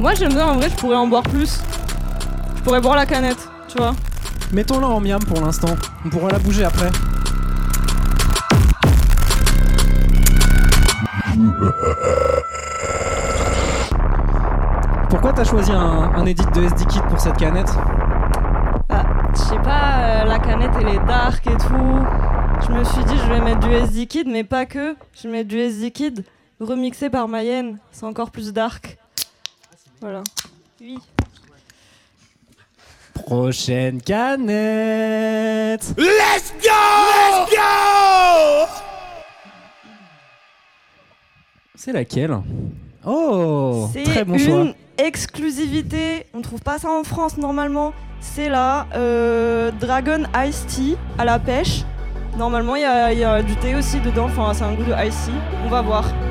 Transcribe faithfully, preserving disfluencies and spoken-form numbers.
Moi j'aime bien, en vrai je pourrais en boire plus. Je pourrais boire la canette, tu vois. Mettons-la en miam pour l'instant. On pourra la bouger après. Pourquoi t'as choisi un, un edit de S D Kid pour cette canette? Bah, je sais pas, euh, la canette elle est dark et tout. Je me suis dit je vais mettre du S D Kid, mais pas que. Je vais mettre du S D Kid remixé par Mayenne. C'est encore plus dark. Voilà. Oui. Prochaine canette. Let's go! Let's go! C'est laquelle? Oh, C'est très bon une choix. exclusivité. On trouve pas ça en France normalement. C'est la euh, Dragon Ice Tea à la pêche. Normalement, il y, y a du thé aussi dedans. Enfin, c'est un goût de ice tea. On va voir.